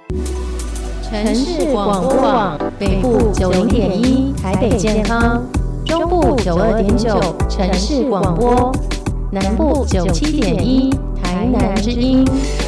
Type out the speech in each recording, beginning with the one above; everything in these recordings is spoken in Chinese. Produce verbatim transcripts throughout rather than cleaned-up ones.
城市广播网北部九零点一台北健康，中部九二点九城市广播，南部九七点一台南之音。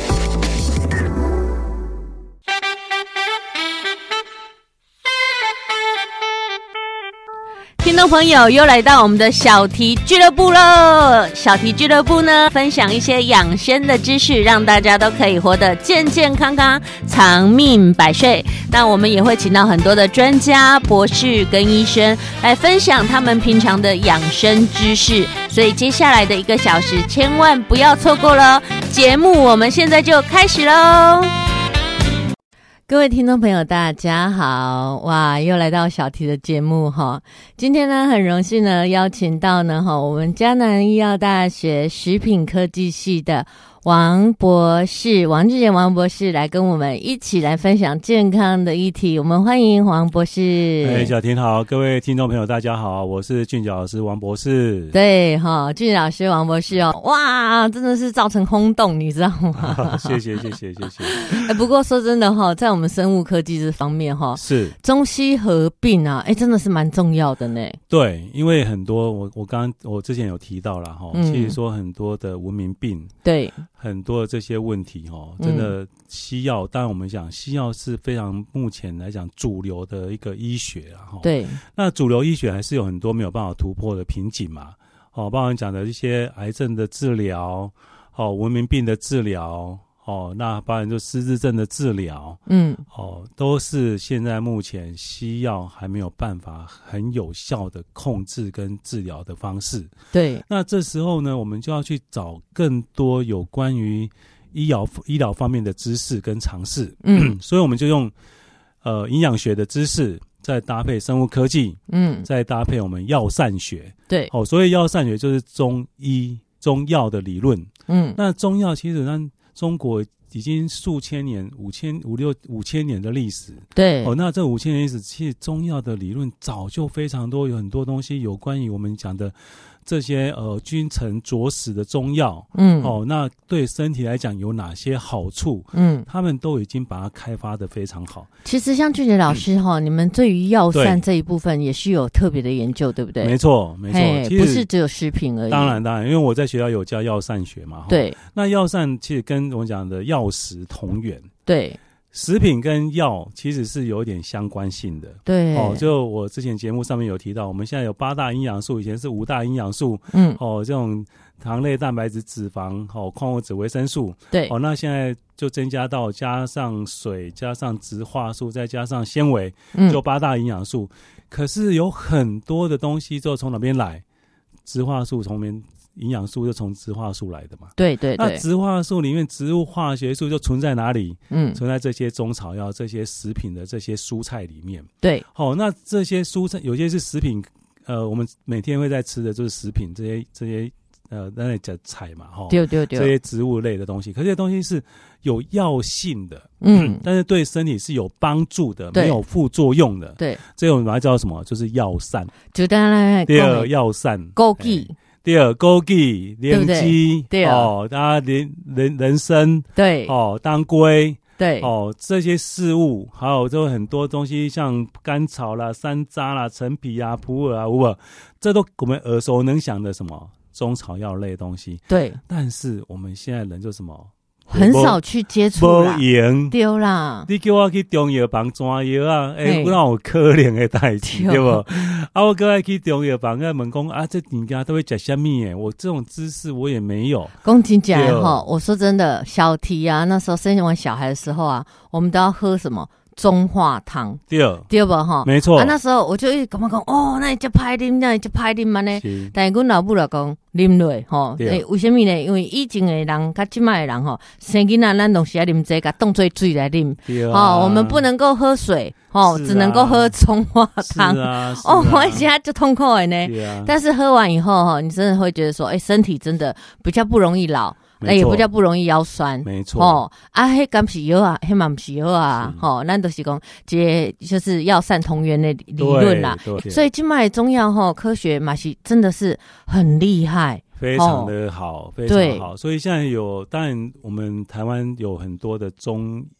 听众朋友又来到我们的小题俱乐部了。小题俱乐部呢，分享一些养生的知识，让大家都可以活得健健康康，长命百岁。那我们也会请到很多的专家、博士跟医生来分享他们平常的养生知识，所以接下来的一个小时千万不要错过了。节目我们现在就开始喽。各位听众朋友大家好，哇，又来到小题的节目哈。今天呢很荣幸呢邀请到呢哈我们嘉南医药大学食品科技系的王博士，王志贤王博士来跟我们一起来分享健康的议题。我们欢迎王博士。 哎，小婷好，各位听众朋友大家好，我是俊角老师王博士。 对哈，俊角老师王博士哦，哇，真的是造成轰动，你知道吗？ 谢谢谢谢谢谢。 哎，不过说真的哈，在我们生物科技这方面哈， 是中西合并啊，哎，真的是蛮重要的呢。 对，因为很多我我刚我之前有提到了哈，嗯、其实说很多的文明病， 对。 很多的这些问题哦，真的西药，当然我们讲西药是非常目前来讲主流的一个医学啊， 对， 那主流医学还是有很多没有办法突破的瓶颈嘛，哦，包含讲的一些癌症的治疗，哦，文明病的治疗，哦，那包含就失智症的治疗，嗯，哦，都是现在目前西药还没有办法很有效的控制跟治疗的方式。 对， 那这时候呢，我们就要去找更多有关于医疗医疗方面的知识跟尝试。嗯，所以我们就用呃营养学的知识，再搭配生物科技，嗯，再搭配我们药膳学。对，哦，所以药膳学就是中医中药的理论。嗯，那中药其实上中国已经数千年、五千、五六、五千年的历史。对，哦，那这五千年历史，其实中药的理论早就非常多，有很多东西有关于我们讲的这些呃君臣佐使的中药，嗯，哦，那对身体来讲有哪些好处？嗯，他们都已经把它开发得非常好。 其实像俊杰老师哈、嗯，你们对于药膳这一部分也是有特别的研究，对不对？ 没错，没错，其实不是只有食品而已。 当然，当然，因为我在学校有教药膳学嘛。对，那药膳其实跟我讲的药食同源。对。食品跟药其实是有一点相关性的，对哦。就我之前节目上面有提到，我们现在有八大营养素，以前是五大营养素，嗯，哦，这种糖类、蛋白质、脂肪，哦，矿物质、维生素，对，哦，那现在就增加到加上水、加上植化素，再加上纤维，嗯，就八大营养素。可是有很多的东西就从哪边来？植化素从边。营养素就从植化素来的嘛，对对对。那植化素里面植物化学素就存在哪里？嗯，存在这些中草药、这些食品的这些蔬菜里面。对，好、哦，那这些蔬菜有些是食品，呃，我们每天会在吃的就是食品，这些这些呃，那叫菜嘛，哈、哦，对对对，这些植物类的东西，可是这些东西是有药性的，嗯，但是对身体是有帮助的，没有副作用的。对，这种把它叫什么？就是药膳。就当然，第二药膳，枸杞。第二，枸杞、莲姬，对哦，大家人人人参，对哦，当归，对哦，这些事物，还有就很多东西，像甘草啦、山楂啦、陈皮啊、普洱啊、乌洱，这都我们耳熟能详的什么中草药类的东西。对，但是我们现在人就什么？很少去接触啦，没用对啦。你叫我去中药房抓药啊，哎、欸，我哪有可能的代志对不？啊，我过来去中药房啊，问讲啊，这人家都会吃什么？哎，我这种知识我也没有。讲真讲哈，我说真的，小题啊，那时候生完小孩的时候啊，我们都要喝什么？中化汤，对对吧？哈，没错。啊，那时候我就一直感觉讲，哦，那这歹啉，那这歹啉嘛呢？但是阮老母就讲啉落，吼，诶，为什么呢？因为以前的人，甲现在的人，吼，生囡仔咱拢是要啉这个，当做水来啉。哦，我们不能够喝水，哦，只能够喝中化汤。哦，我以前就痛苦的呢。但是喝完以后，哈，你真的会觉得说，哎，身体真的比较不容易老。那也不叫不容易腰酸，没错哦。啊，迄敢是药啊，迄嘛不是药啊，吼，咱都是讲这就是药膳同源的理论啦。所以今麦中药吼科学嘛是真的是很厉害，非常的好，非常好。所以现在有，当然我们台湾有很多的中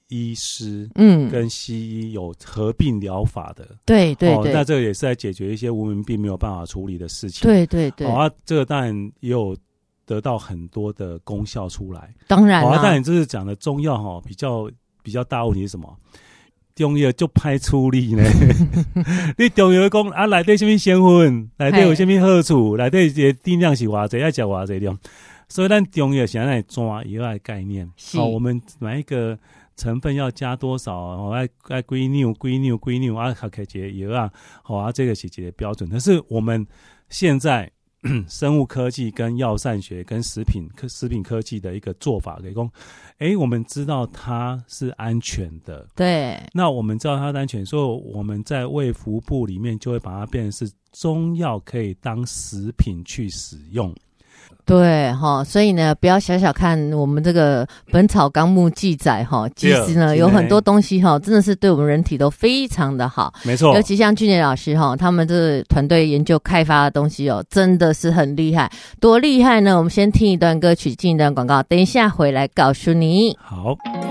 医师嗯跟西医有合并疗法的， 对对对、哦， 那这个也是在解决一些无名病没有办法处理的事情， 对对对， 好、哦、啊，这个当然也有得到很多的功效出来， 当然啦， 好、哦啊、当然这是讲的中药哈、哦，比较比较大问题是什么？中药就歹处理呢，你中药讲啊，内底什么成分，内底有什么好处，内底这定量是偌济，要食偌济量，所以咱中药现在抓药的概念，好、哦，我们买一个成分要加多少，哦，爱爱几牛几牛几牛啊，还可以解药啊，好、哦、啊，这个是一个标准。可是我们现在生物科技跟药膳学跟食品科食品科技的一个做法，给讲，哎，我们知道它是安全的， 对，那我们知道它是安全，所以我们在卫福部里面就会把它变成是中药可以当食品去使用。 对哈，所以呢，不要小小看我们这个《本草纲目》记载哈，其实呢有很多东西哈，真的是对我们人体都非常的好。 没错， 尤其像俊杰老师哈，他们这个团队研究开发的东西哦，真的是很厉害。多厉害呢？我们先听一段歌曲，进一段广告，等一下回来告诉你。 好。